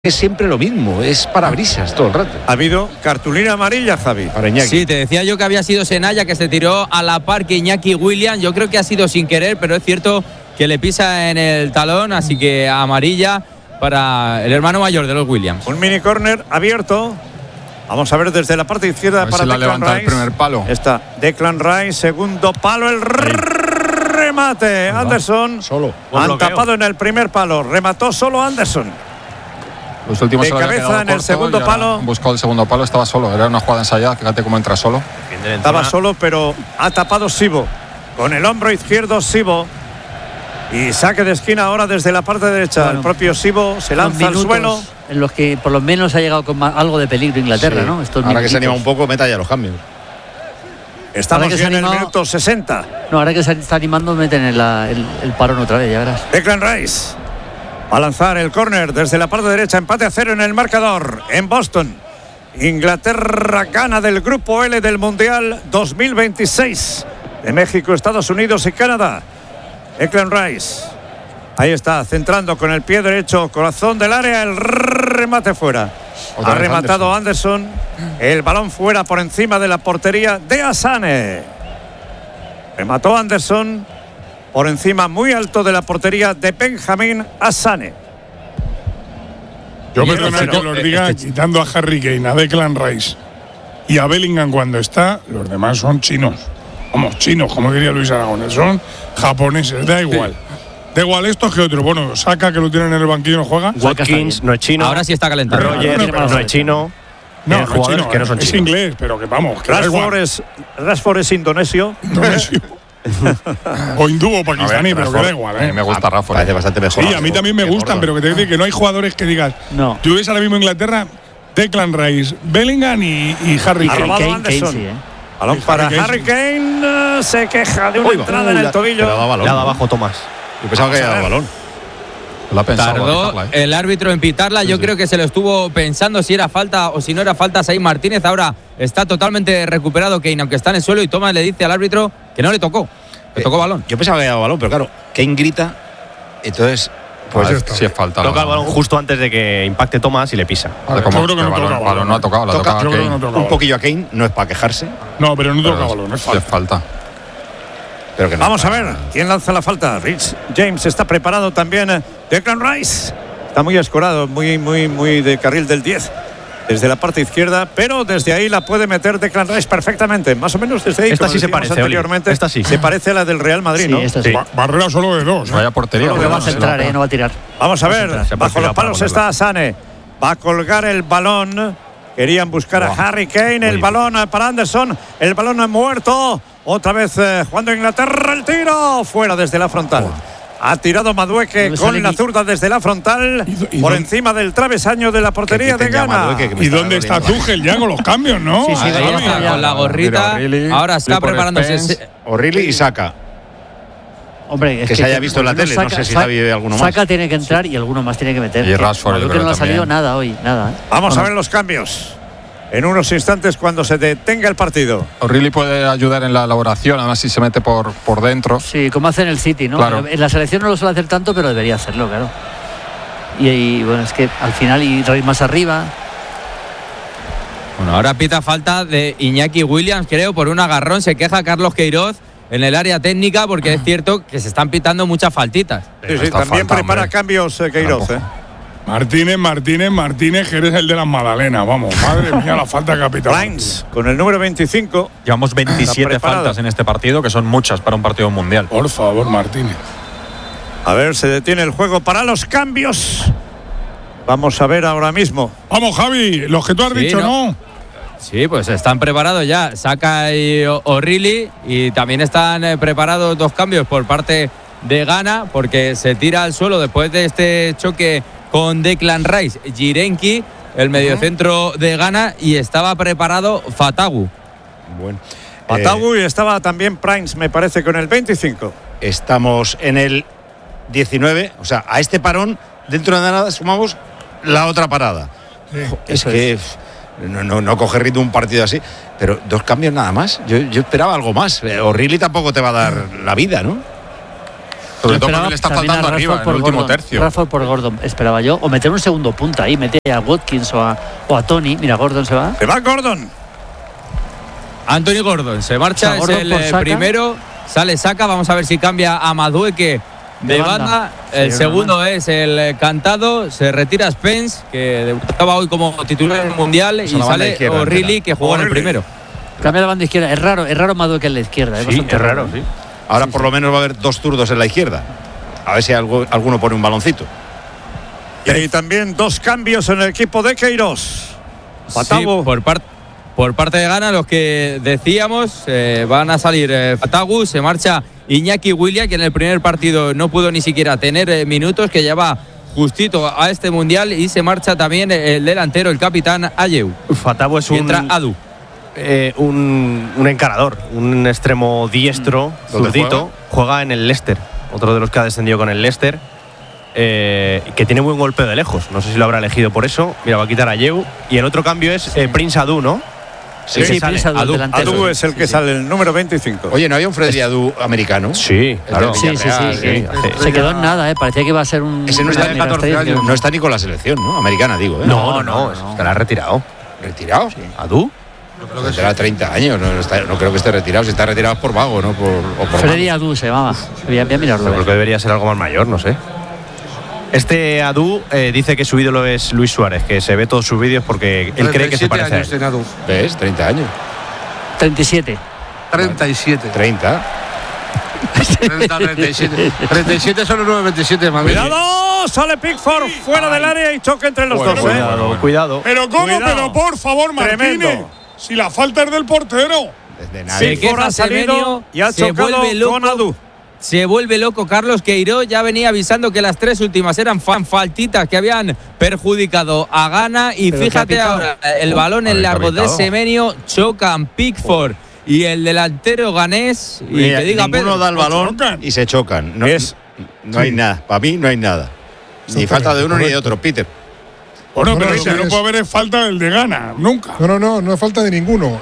Es siempre lo mismo, es parabrisas todo el rato. Ha habido cartulina amarilla, Javi. Para Iñaki. Sí, te decía yo que había sido Senaya que se tiró a la par que Iñaki Williams. Yo creo que ha sido sin querer, pero es cierto que le pisa en el talón, así que amarilla para el hermano mayor de los Williams. Un mini córner abierto. Vamos a ver desde la parte izquierda para si la Declan levanta Rice. el primer palo. Está Declan Rice, segundo palo, el remate. Anderson. Solo. Han tapado en el primer palo. Remató solo Anderson. Los últimos De se lo había cabeza quedado en el corto segundo y ahora palo. buscó el segundo palo, estaba solo. Era una jugada ensayada, fíjate cómo entra solo. Estaba solo, pero ha tapado Sibo. Con el hombro izquierdo Sibo. Y saque de esquina ahora desde la parte derecha. Bueno, el propio Sibo se lanza al suelo. En los que por lo menos ha llegado con algo de peligro Inglaterra, Sí. ¿no? Estos Ahora que se minutitos. anima un poco, meta ya los cambios. Estamos Ahora que ya se en el anima- minuto 60. No, ahora que se está animando, meten el parón otra vez, ya verás. Declan Rice va a lanzar el córner desde la parte derecha. Empate a 0 en el marcador en Boston. Inglaterra gana del grupo L del Mundial 2026 de México, Estados Unidos y Canadá. Declan Rice. Ahí está, centrando con el pie derecho, corazón del área, el remate fuera. Otra Ha vez rematado Anderson. El balón fuera por encima de la portería de Asane. Remató Anderson por encima muy alto de la portería de Benjamín Asane. Yo Y perdona el que los diga, quitando a Harry Kane, a Declan Rice y a Bellingham cuando está, los demás son chinos. Vamos, chinos, como diría Luis Aragonés, son japoneses, da igual. Da igual estos que otros. Bueno, Saka, que lo tienen en el banquillo, no juega. Watkins no es chino. Ahora sí está calentando. Pero- Roger no es chino. No, Tienen no es jugadores chino, que no son es chinos. inglés, pero que vamos, que da igual. Rashford es indonesio. Indonesio. O hindú o pakistaní, pero que da igual, A mí me gusta Rafa. Parece bastante mejor. Sí, a mí también me gustan, pero que te digo que no hay jugadores que digas. No. Tú ves ahora mismo Inglaterra, Declan Rice, Bellingham y Harry Ha Kane. robado Kane, Anderson. sí, ¿eh? Balón para Harry Kane, Harry sí. Kane. Se queja de una entrada en el tobillo. Le ha dado balón. Le ha dado abajo Tomás. Yo pensaba que había dado balón. Lo ha pensado. Tardó quitarla, ¿eh? el árbitro en pitarla. Yo creo que se lo estuvo pensando si era falta o si no era falta. Said Martínez ahora está totalmente recuperado Kane, aunque está en el suelo, y Tomás le dice al árbitro que no le tocó. Le tocó balón. Yo pensaba que había dado balón, pero claro, Kane grita. Entonces, Pues Ah, esto. sí es falta. Toca el balón justo antes de que impacte Tomás y le pisa. Vale, como Yo creo que el no balón, toca el balón no ha tocado, la Toca- toca yo creo que Kane. no toca un balón. poquillo a Kane, no es para quejarse, No, pero no toca Pero balón, no es sí es falta. falta. pero que no. Vamos a ver quién lanza la falta. Rich James está preparado también. Declan Rice está muy escorado, muy de carril del 10. Desde la parte izquierda, pero desde ahí la puede meter Declan Rice perfectamente. Más o menos desde ahí. Esta como sí se decíamos parece, Oli. anteriormente. Esta sí. Se parece a la del Real Madrid, Sí, ¿no? esta sí. Barrera solo de dos. Vaya portería. Solo Pero va a Sí, centrar, no va a tirar. Vamos a Va a ver, centrar. Se bajo perfila los para palos ponerla. está Asane. Va a colgar el balón. Querían buscar a Harry Kane. El balón para Anderson. El balón ha muerto. Otra vez jugando Inglaterra. El tiro fuera desde la frontal. Ha tirado Madueke ¿Dónde con sale la mi- zurda desde la frontal. ¿Y Por dónde- encima del travesaño de la portería de quiten ya a Ghana. Madueke, que me ¿Y está dónde está doliendo. Tuchel ya con los cambios, no? Sí, sí, Ahí Javi. está, con la gorrita. Mira, O'Reilly, Ahora está Clifford preparándose. Spence. O'Reilly y Saka. Hombre, es Que se haya visto en la tele, no sé si Javi ve alguno más. Saka tiene que entrar y alguno más tiene que meter. Y Rashford, yo Creo que creo no ha salido también. nada hoy, nada. ¿eh? Vamos a Bueno, ver los cambios. En unos instantes cuando se detenga el partido. O'Reilly puede ayudar en la elaboración, además si se mete por dentro. Sí, como hace en el City, ¿no? Claro. En la selección no lo suele hacer tanto, pero debería hacerlo, claro. Y bueno, es que al final y ir más arriba. Bueno, ahora pita falta de Iñaki Williams, creo, por un agarrón. Se queja Carlos Queiroz en el área técnica porque es cierto que se están pitando muchas faltitas. Sí, sí, Esta también falta, prepara hombre. cambios Queiroz. Martínez, que eres el de las Magdalenas. Vamos, madre mía, la falta capital. Lines con el número 25. Llevamos 27 preparado. faltas en este partido, que son muchas para un partido mundial. Por favor, Martínez. A ver, se detiene el juego para los cambios. Vamos a ver ahora mismo. Vamos, Javi, los que tú has Sí, dicho, ¿no? ¿no? Sí, pues están preparados ya. Saka y O'Reilly, y también están preparados dos cambios por parte de Ghana, porque se tira al suelo después de este choque con Declan Rice, Jirenki, el mediocentro de Ghana, y estaba preparado Fatagu. Bueno. Patagu y estaba también Primes, me parece, con el 25. Estamos en el 19. O sea, a este parón, dentro de nada, sumamos la otra parada. Es que no coge ritmo un partido así. Pero dos cambios nada más. Yo esperaba algo más. O'Reilly tampoco te va a dar la vida, ¿no? Sobre todo Esperaba porque le está también faltando a arriba en Rashford el por último Gordon. tercio. Rashford por Gordon, esperaba yo. O meter un segundo punta ahí, meter a Watkins o a Tony. Mira, Gordon se va. Se va Gordon. Anthony Gordon se marcha, O sea, Gordon es por el Saka. primero. Sale Saka, vamos a ver si cambia a Madueke de banda. El Sí, segundo es el cantado. Se retira Spence, que debutaba hoy como titular en el Mundial. Pues Y a la banda sale izquierda, O'Reilly, entera. que jugó en el O'Reilly. primero. Cambia la banda izquierda. Es raro Madueke en la izquierda. Sí, bastante es raro, sí. Ahora por lo menos va a haber 2 zurdos en la izquierda. A ver si alguno pone un baloncito. Y también 2 cambios en el equipo de Queiroz. Sí, Fatawu. por parte de Ghana, los que decíamos, van a salir Fatawu, se marcha Iñaki Williams, que en el primer partido no pudo ni siquiera tener minutos, que ya va justito a este Mundial, y se marcha también el delantero, el capitán Ayew. Fatawu es Y entra Adu. un encarador, un extremo diestro, ¿Dónde zurdito. Juega en el Leicester, otro de los que ha descendido con el Leicester. Que tiene buen golpeo de lejos. No sé si lo habrá elegido por eso. Mira, va a quitar a Ayew. Y el otro cambio es Prince Adu, ¿no? Sí, que sale. Prince Adu, Adu. delantero. Adu es el que sale, el número 25. Oye, ¿no había un Freddy Adu americano? Sí, claro. Sí, Villarreal, que sí. se quedó en nada, parecía que iba a ser un. Ese no está en una 14 estrella, años. que- No está ni con la selección, ¿no? Americana, digo. No, se la ha retirado. ¿Retirado? ¿Adu? Tendrá 30 años. No creo que esté retirado. Si está retirado es por vago, ¿no? O por Freddy Adu se llamaba. Voy a mirarlo. Yo creo que debería ser algo más mayor, no sé. Este Adu dice que su ídolo es Luis Suárez, que se ve todos sus vídeos porque él cree que se parece a él. ¿Ves? 30 años. 37. 37. 30. 37. 37 son los 927, mami. ¡Cuidado! Sale Pickford fuera del área y choque entre los dos. Cuidado. Pero ¿cómo? Cuidado. Pero por favor, Martínez. Tremendo. Si la falta es del portero. Desde Se nadie. Pickford queja ha salido Semenyo, y ha se chocado vuelve loco. con Adu. Se vuelve loco Carlos Queiroz, ya venía avisando que las 3 últimas eran faltitas que habían perjudicado a Ghana, y Pero fíjate ¿qué ha pitado? ahora, el balón en largo de Semenyo, chocan Pickford y el delantero ganés, y Mira, que diga ninguno Pedro, da el balón chocan. y se chocan. No, Es- no hay nada. Para mí no hay nada. Ni falta de uno ni de otro, Peter. Bueno, pero no, si no es- puede haber falta del de Ghana. Nunca. No es falta de ninguno.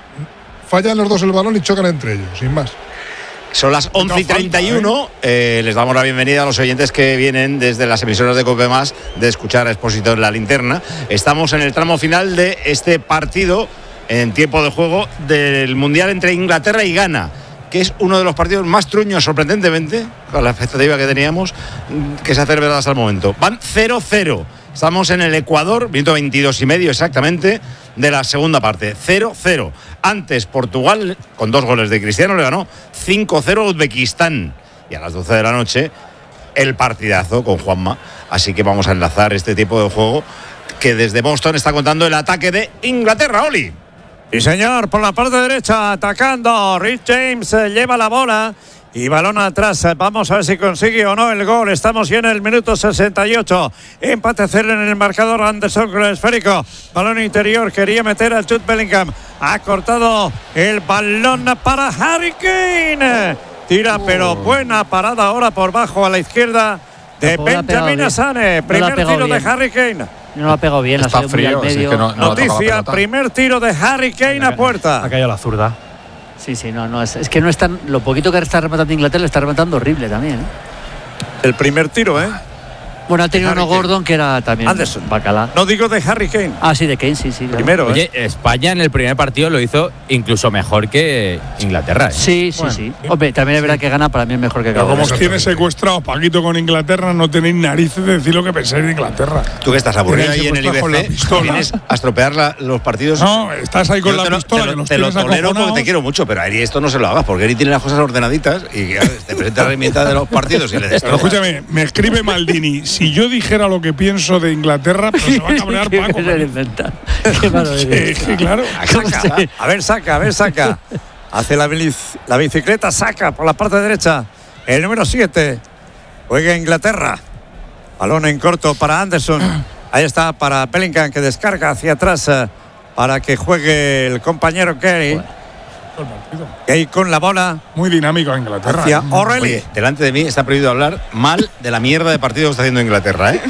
Fallan los dos el balón y chocan entre ellos, sin más. Son las 11:31. Les damos la bienvenida a los oyentes que vienen desde las emisoras de COPE Más de escuchar a Expósito en la Linterna. Estamos en el tramo final de este partido en tiempo de juego del Mundial entre Inglaterra y Ghana, que es uno de los partidos más truños, sorprendentemente, con la expectativa que teníamos, que se ha celebrado hasta el momento. Van 0-0. Estamos en el Ecuador, minuto 22 y medio exactamente de la segunda parte. 0-0. Antes Portugal, con 2 goles de Cristiano, le ganó 5-0 a Uzbekistán. Y a las 12 de la noche, el partidazo con Juanma. Así que vamos a enlazar este tipo de juego que desde Boston está contando el ataque de Inglaterra, Oli. Sí, señor, por la parte derecha, atacando. Rich James lleva la bola y balón atrás. Vamos a ver si consigue o no el gol. Estamos ya en el minuto 68. Empate a 0 en el marcador. Anderson con el esférico. Balón interior. Quería meter a Jude Bellingham. Ha cortado el balón para Harry Kane. Tira, pero buena parada ahora por bajo a la izquierda de Tampoco la ha pegado Benjamin bien. Asane. No la ha Primer pegado tiro de bien. Harry Kane. No lo ha pegado bien, Está ha salido muy frío, al así medio. que no atrapa la Noticia, pelota. primer tiro de Harry Kane a puerta. Ha caído la zurda. Sí, no, es que no es tan. Lo poquito que está rematando Inglaterra lo está rematando horrible también. El primer tiro, ¿eh? Bueno, ha tenido Harry uno Kane. Gordon que era también Anderson. bacala. No digo de Harry Kane. Ah, sí, de Kane, sí. Claro. Primero, Oye, España en el primer partido lo hizo incluso mejor que Inglaterra. Sí. Hombre, también es verdad que gana para mí es mejor que Pero Gabón. como os tiene secuestrados Paquito con Inglaterra, no tenéis narices de decir lo que pensáis de Inglaterra. Tú que estás aburrido Tenéis ahí en el secuestrados con la IBC, pistola. vienes a estropear los partidos. No, estás ahí con Yo la te lo- pistola, te lo- que los te lo tienes tolero porque acojonados. te quiero mucho, pero a Eri esto no se lo hagas, porque Eri tiene las cosas ordenaditas y claro, te presenta la herramienta de los partidos y le Pero destrozas. escúchame, me escribe Maldini. Si yo dijera lo que pienso de Inglaterra, pero se va a cabrear Qué Paco. se le inventa. Qué malo eres. Sí, claro. Saca. A ver, saca. Hace la bicicleta, saca por la parte derecha. El número 7. Juega Inglaterra. Balón en corto para Anderson. Ahí está para Bellingham, que descarga hacia atrás para que juegue el compañero Gay. Gay con la bola Muy dinámico Inglaterra. hacia O'Reilly. Oye, delante de mí está prohibido hablar mal de la mierda de partido que está haciendo Inglaterra, ¿eh?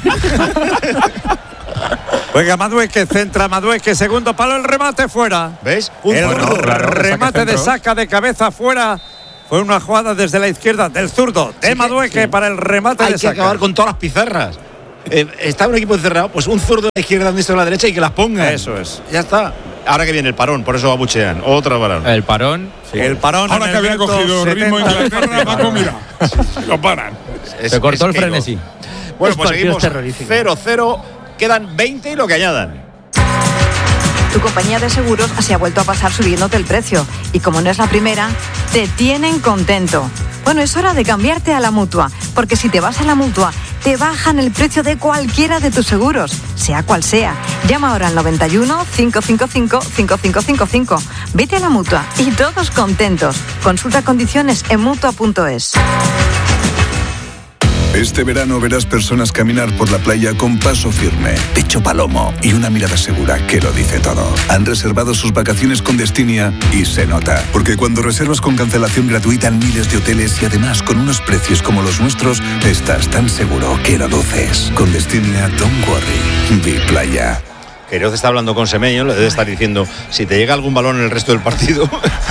Juega Madueke, centra Madueke, segundo palo, el remate fuera. ¿Ves? El Bueno, claro, remate de centro. saca de cabeza fuera Fue una jugada desde la izquierda del zurdo de Madueque para el remate Hay de que Saka. acabar con todas las pizarras. Está un equipo encerrado, pues un zurdo a la izquierda, un diestro a la derecha y que las pongan. Eso es. Ya está. Ahora que viene el parón, por eso abuchean. Otro parón. El parón. Sí, el parón. Ahora que había cogido ritmo Inglaterra, Paco, mira, lo paran. Se cortó el que frenesí. Bueno, Es pues partido seguimos terrorífico. 0-0. Quedan 20 y lo que añadan. Tu compañía de seguros se ha vuelto a pasar subiéndote el precio. Y como no es la primera, te tienen contento. Bueno, es hora de cambiarte a la Mutua. Porque si te vas a la Mutua, te bajan el precio de cualquiera de tus seguros, sea cual sea. Llama ahora al 91 555 5555. Vete a la Mutua y todos contentos. Consulta condiciones en Mutua.es. Este verano verás personas caminar por la playa con paso firme, pecho palomo y una mirada segura que lo dice todo. Han reservado sus vacaciones con Destinia y se nota, porque cuando reservas con cancelación gratuita en miles de hoteles y además con unos precios como los nuestros, estás tan seguro que lo duces. Con Destinia, don't worry, be playa. Queiroz está hablando con Semeño, le debe estar diciendo, si te llega algún balón en el resto del partido,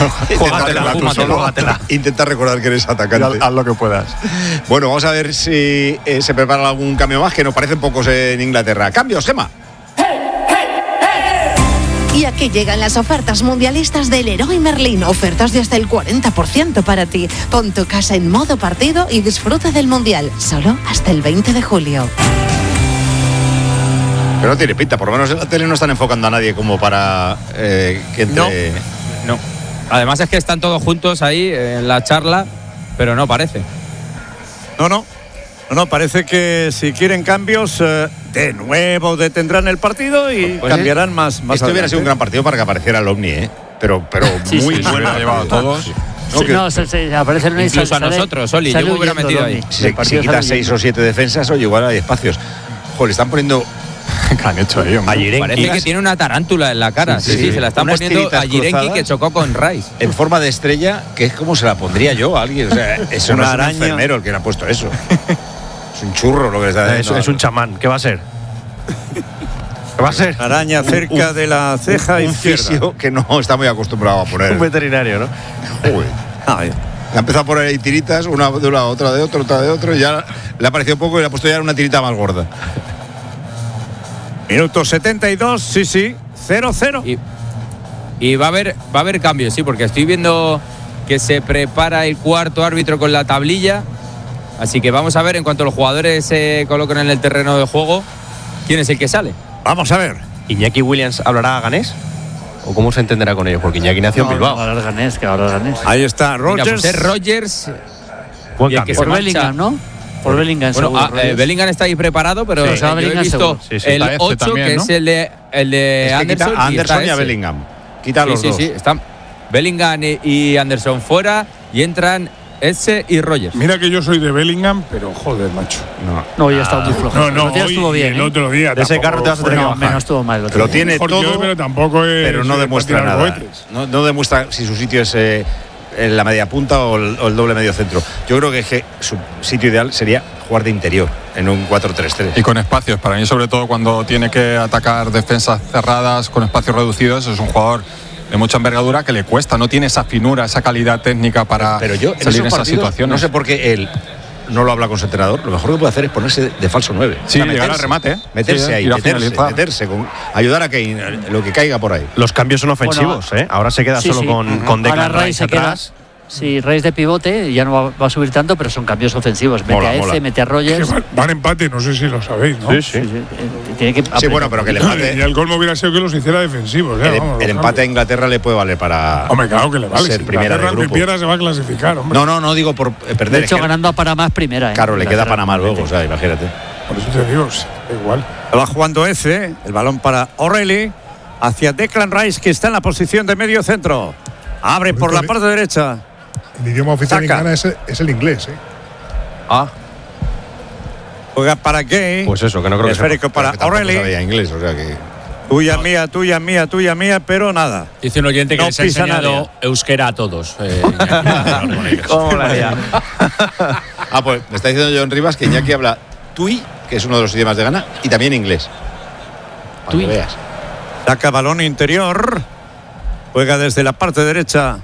intenta recordar que eres atacante. Haz lo que puedas. Bueno, vamos a ver si se prepara algún cambio más, que nos parecen pocos en Inglaterra. Cambios, Gemma. Y aquí llegan las ofertas mundialistas del Leroy Merlin. Ofertas de hasta el 40% para ti. Pon tu casa en modo partido y disfruta del Mundial. Solo hasta el 20 de julio. Pero no tiene pinta, por lo menos en la tele no están enfocando a nadie como para que entre... No. Además es que están todos juntos ahí en la charla, pero no parece. No, parece que si quieren cambios, de nuevo detendrán el partido y Pues cambiarán más Esto hubiera sido un gran partido para que apareciera el Omni, ¿eh? Pero Sí, muy sí, bueno. Hubiera llevado a todos. Se aparece el Incluso a nosotros, Oli, yo me hubiera metido ahí. Si quitas 6 o 7 defensas, oye, igual hay espacios. Joder, le están poniendo... ¿Qué han hecho ahí, hombre? Parece que tiene una tarántula en la cara. Sí, se la están Unas poniendo tiritas a Jirenki, cruzadas que chocó con Rice. en forma de estrella, que es como se la pondría yo a alguien. O sea, eso no Una es un araña. enfermero el que le ha puesto eso. Es un churro lo que le está haciendo. Es un chamán. ¿Qué va a ser? ¿Qué va a ser? Araña cerca de la ceja un izquierda. fisio que no está muy acostumbrado a poner. Un veterinario, ¿no? Joder. Ay, Le ha empezado a poner ahí tiritas, una de un lado, otra de otro, otra de otro, y ya le ha parecido poco y le ha puesto ya una tirita más gorda. Minuto 72, sí, 0-0. Y va a haber cambios, sí, porque estoy viendo que se prepara el cuarto árbitro con la tablilla. Así que vamos a ver, en cuanto los jugadores se coloquen en el terreno de juego, quién es el que sale. Vamos a ver. ¿Iñaki Williams hablará ganés? ¿O cómo se entenderá con ellos? Porque Iñaki nació en Bilbao. Ahora ganés, que ahora ganés. Ahí está, Venga, Rogers. pues es Rogers. Buen y el cambio. que Por se marcha- Bellingham, ¿no? Por Bellingham, Bueno, seguro. Rogers. Bellingham está ahí preparado, pero Sí, se va yo he Bellingham visto seguro. Sí, el está 8, también, que ¿no? es el de Es que quita Anderson. a Anderson y a ese. Bellingham. Quita a los dos. Sí, están Bellingham y Anderson fuera y entran Eze y Rogers. Mira que yo soy de Bellingham, pero joder, macho. No, ya está muy flojo. No, El otro día hoy estuvo y bien. el otro día. De ese tampoco carro te vas a fue- tener que No, bajar. menos estuvo mal el otro Lo día. tiene Mejor que hoy, todo, pero tampoco es. pero no demuestra para tirar nada. cohetes. No demuestra si su sitio es en la media punta o el doble medio centro. Yo creo que su sitio ideal sería jugar de interior en un 4-3-3. Y con espacios, para mí sobre todo cuando tiene que atacar defensas cerradas con espacios reducidos, es un jugador de mucha envergadura que le cuesta, no tiene esa finura, esa calidad técnica para Pero yo en salir en esos esas partidos, situaciones. no sé por qué él no lo habla con su entrenador. Lo mejor que puede hacer es ponerse de falso 9. Sí, llegar al remate, ¿eh? Meterse Sí, ahí, ir a meterse, finalizar. ayudar a que lo que caiga por ahí. Los cambios son ofensivos, ¿eh? Ahora se queda solo con Ahora Declan Rice Rice se queda. atrás. Sí, Rice de pivote, ya no va a subir tanto, pero son cambios ofensivos. Mete Mola, a Eze, mola. mete a Es que Rogers. van empate, no sé si lo sabéis, ¿no? Sí, tiene que Sí, apretar. bueno, pero que el empate, Y el colmo hubiera sido que los hiciera defensivos. ya, vamos, el los empate a cambios. Inglaterra le puede valer para Hombre, claro que le vale. ser Si primera de Inglaterra grupo. pierda, se va a clasificar, hombre. No digo por perder. De es hecho, que, ganando a Panamá es primera. claro, le queda Inglaterra Panamá luego, normalmente. o sea, imagínate. Por eso te digo, sí, da igual. Va jugando Eze, el balón para O'Reilly, hacia Declan Rice, que está en la posición de medio centro. Abre por la parte derecha. El idioma oficial en Saka. Ghana es el inglés, ¿eh? Juega para Gay. Pues eso, que no creo que Esférico Pero para que tampoco O'Reilly. sabía inglés, o sea que. Tuya mía, tuya mía, tuya mía, pero nada. Dice un oyente que No les ha pisa enseñado nadie. euskera a todos. ¿Cómo la haría? Pues me está diciendo John Rivas que Iñaki habla tui, que es uno de los idiomas de Ghana, y también inglés. Para que veas. Saca balón interior. Juega desde la parte derecha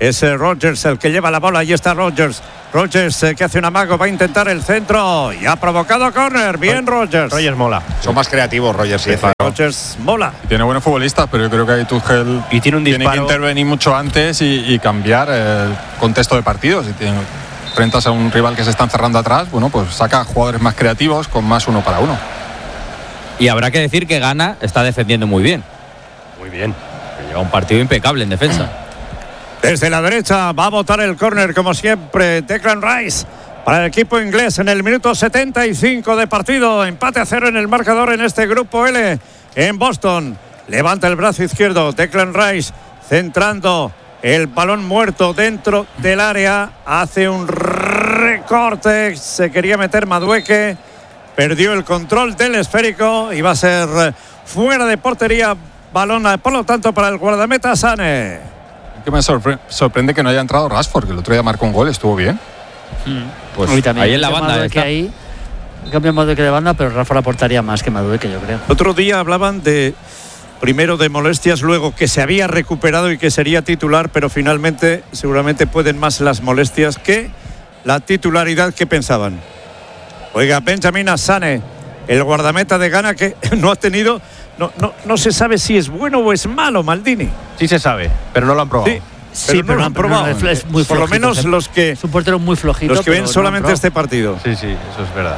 Es Rodgers el que lleva la bola. Ahí está Rodgers. Rodgers que hace un amago, va a intentar el centro y ha provocado córner. Bien, Rodgers. Rodgers mola. Son más creativos, Rodgers y Eze. Rodgers mola. Tiene buenos futbolistas, pero yo creo que ahí Tuchel y tiene que intervenir mucho antes y cambiar el contexto de partidos. Si enfrentas a un rival que se está encerrando atrás, bueno, pues saca jugadores más creativos con más 1 para 1. Y habrá que decir que Ghana está defendiendo muy bien. Muy bien. Lleva un partido impecable en defensa. Desde la derecha va a botar el córner, como siempre, Declan Rice para el equipo inglés en el minuto 75 de partido. Empate a 0 en el marcador en este grupo L en Boston. Levanta el brazo izquierdo, Declan Rice centrando el balón muerto dentro del área. Hace un recorte, se quería meter Madueke, perdió el control del esférico y va a ser fuera de portería. Balón, por lo tanto, para el guardameta Sané. Que me sorprende que no haya entrado Rashford, que el otro día marcó un gol, estuvo bien. Pues ahí en la banda está. Ahí cambia Madueke de banda, pero Rafa aportaría más que Madueke, yo creo. Otro día hablaban primero de molestias, luego que se había recuperado y que sería titular, pero finalmente seguramente pueden más las molestias que la titularidad que pensaban. Oiga, Benjamin Asane, el guardameta de Ghana, que no ha tenido... No se sabe si es bueno o es malo, Maldini. Sí se sabe, pero no lo han probado. Sí, pero no lo han probado. Es muy por lo menos los que... Es un portero muy flojito. Los que ven solamente este partido. Sí, eso es verdad.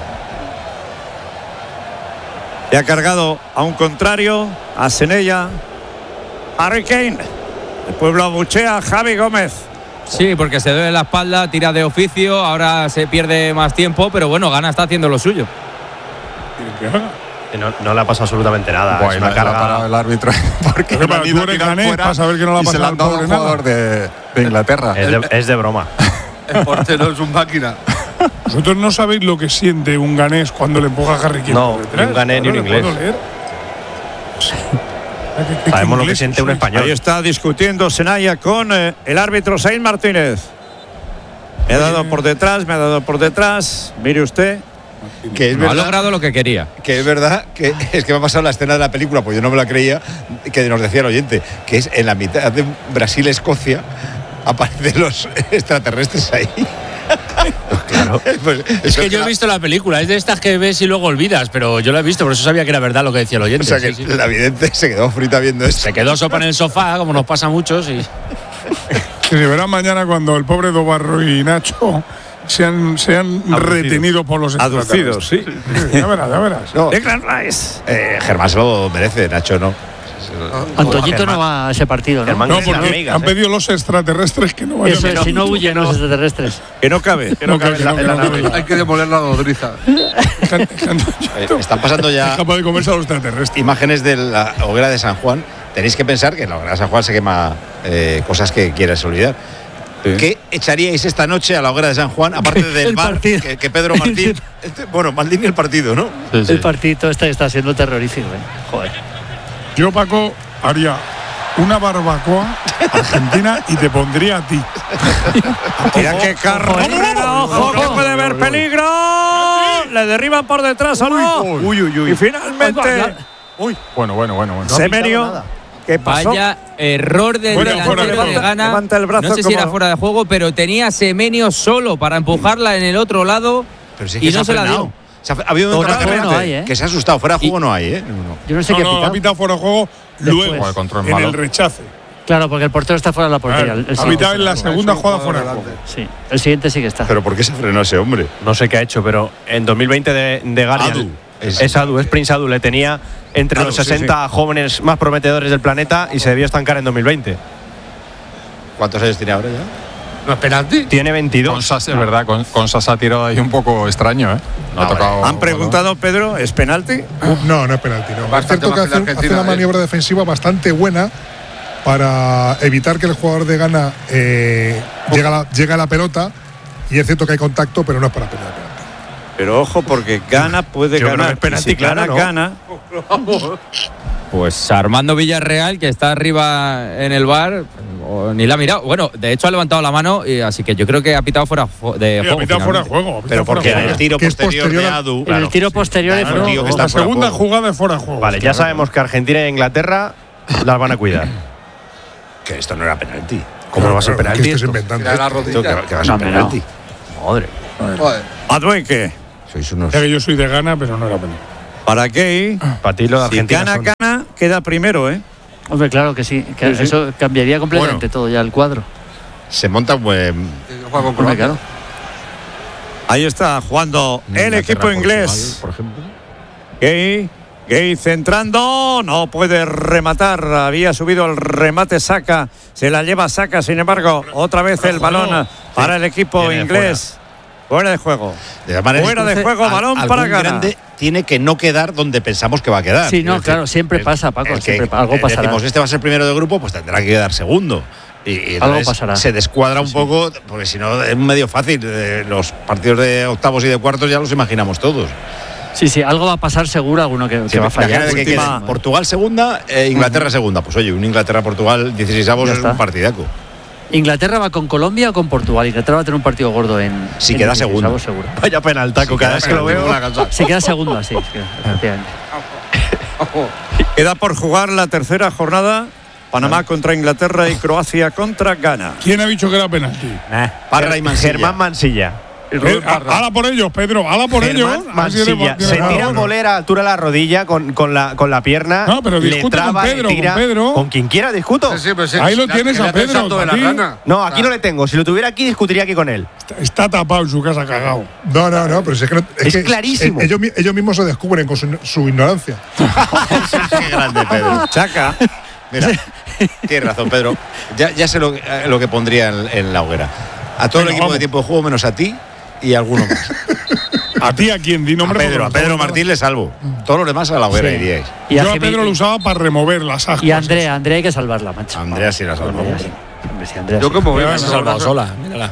Le ha cargado a un contrario, a Senella, Harry Kane. El pueblo abuchea a Javi Gómez. Sí, porque se duele la espalda, tira de oficio, ahora se pierde más tiempo, pero bueno, Ghana está haciendo lo suyo. No le ha pasado absolutamente nada. Bueno, es una carga. ha parado el árbitro porque para saber que no la ha y se la pasado han dado a un jugador de Inglaterra. Es de broma. El portero es un máquina. Vosotros no sabéis lo que siente un ganés cuando le empuja a Harry Kane. No, ni un ganés ni un inglés. Sabemos lo que siente un español. Ahí está discutiendo Senaya con el árbitro Saín Martínez. Me ha dado por detrás. Mire usted. Que es no verdad, ha logrado lo que quería. Que es verdad, que es que me ha pasado la escena de la película, pues yo no me la creía, que nos decía el oyente, que es en la mitad de Brasil-Escocia, aparecen los extraterrestres ahí. Claro. Pues, es que yo he visto la película, es de estas que ves y luego olvidas, pero yo la he visto, por eso sabía que era verdad lo que decía el oyente. O sea que la vidente se quedó frita viendo eso. Se quedó sopa en el sofá, como nos pasa a muchos. Y... Que se verá mañana cuando el pobre Dobarro y Nacho sean retenidos por los extraterrestres. Aducidos, sí. Ya verás. No. Declan Rice. Germán se lo merece, Nacho no. Antoñito no va a ese partido, ¿no? No, porque han pedido los extraterrestres que no vayan. Eso es, si no huyen los extraterrestres. Que no cabe. Hay que demoler la nodriza. Están pasando ya Es capaz de comerse a los extraterrestres. imágenes de la hoguera de San Juan. Tenéis que pensar que en la hoguera de San Juan se quema cosas que quieres olvidar. ¿Qué echaríais esta noche a la hoguera de San Juan, aparte del bar que Pedro Martín? Bueno, Maldini el partido, ¿no? El partido está siendo terrorífico, Joder. Yo, Paco, haría una barbacoa argentina y te pondría a ti. Mira qué carrera, ojo, que puede haber peligro. Le derriban por detrás o no. Uy. Y finalmente. Bueno. Semenio. ¿Qué pasó? Vaya error del delantero de Ghana. Levanta el brazo. No sé si era fuera de juego, pero tenía a Semenyo solo para empujarla en el otro lado. Pero sí y no se la dio. Ha habido un momento que se ha asustado. Fuera de juego no hay, Yo no sé qué ha pitado fuera de juego luego, en el rechace. Claro, porque el portero está fuera de la portería. Ha pitado en la segunda jugada fuera de juego. Sí, el siguiente sí que está. ¿Pero por qué se frenó ese hombre? No sé qué ha hecho, pero en 2020 de Ghana. Es Prince Adu. Le tenía entre los 60 jóvenes más prometedores del planeta y se debió estancar en 2020. ¿Cuántos años tiene ahora ya? ¿No es penalti? Tiene 22. Con Sasa, es verdad, con Sasa ha tirado ahí un poco extraño, ¿eh? No ha tocado. Han preguntado, Pedro, ¿es penalti? No es penalti. No. Es cierto que hace una maniobra defensiva bastante buena para evitar que el jugador de Ghana llegue a la pelota. Y es cierto que hay contacto, pero no es para penalti. Pero ojo, porque Ghana puede ganar. Es penalti, si claro, gana. Pues Armando Villarreal, que está arriba en el bar, ni la ha mirado. Bueno, de hecho ha levantado la mano, y así que yo creo que ha pitado fuera de juego. Ha pitado fuera de juego. Pero porque en el tiro posterior de Adu. En el tiro posterior es la segunda jugada es fuera de juego. Vale, ya sabemos que Argentina e Inglaterra las van a cuidar. Que esto no era penalti. ¿Cómo no va a ser penalti? ¿Qué estás esto? inventando? Tira la rodilla. Que va a ser penalti. Madre. Joder. Madueque. Sois unos. Ya que yo soy de Ghana, pero no era penalti. ¿Para qué? Para ti lo de Si Argentina gana, queda primero, ¿eh? Hombre, claro que sí. Que Sí, sí. eso cambiaría completamente todo ya el cuadro. Se monta un buen. Juega con Hombre, Colombia. claro. Ahí está jugando el equipo inglés. Por ejemplo. Gay centrando, no puede rematar, había subido el remate Saka, se la lleva Saka, sin embargo, otra vez el balón para el equipo Viene inglés. Fuera de juego. De todas maneras, Fuera de juego, balón algún para Ghana. grande tiene que no quedar donde pensamos que va a quedar. Sí, no, Es decir, claro, siempre pasa, Paco, el que, siempre algo pasará. Decimos, este va a ser primero de grupo, pues tendrá que quedar segundo. Y Algo entonces pasará. se descuadra un poco, porque si no es medio fácil. Los partidos de octavos y de cuartos ya los imaginamos todos. Sí, algo va a pasar seguro, alguno que va a fallar. Imagínate que quede Portugal segunda, Inglaterra segunda. Pues oye, un Inglaterra-Portugal 16avos Ya es está. un partidaco. ¿Inglaterra va con Colombia o con Portugal? Inglaterra va a tener un partido gordo en. Si en queda 16avos segundo. seguro. Vaya penaltaco, cada vez que lo veo. Se queda segundo, así. Efectivamente. Queda por jugar la tercera jornada, Panamá contra Inglaterra y Croacia contra Ghana. ¿Quién ha dicho que era penalti? Parra y Mansilla. Germán Mansilla. Hala por ellos, Pedro, hala por ellos. Germán A ver si eres Mansilla. más- Se tira bolera a altura de la rodilla con la pierna. No, pero le discute con traba, Pedro, le tira. con Pedro. Con quien quiera discuto. Ahí lo tienes a Pedro. de la ¿a ti? rana. No, aquí no le tengo. Si lo tuviera aquí, discutiría aquí con él. Está tapado en su casa, cagado. No, pero si es que no- Es que clarísimo. Ellos mismos se descubren con su ignorancia. Qué grande, Pedro. Chaca. Mira, tienes razón, Pedro. Ya sé lo que pondría en la hoguera. A todo el Venga, equipo vamos. de tiempo de juego, menos a ti y a alguno más. ¿A ti a quién? Di A nombre. Pedro, porque a Pedro todos- Martín le salvo. Todos los demás a la hoguera Sí. iríais. Y Yo a Pedro lo usaba para remover las ascuas. Y a Andrea hay que salvarla, macho. Andrea sí la salvó. Andrea sí. Hombre, sí, Andrea Yo sí. como veo. Mira, Se ha salvado sola, mírala.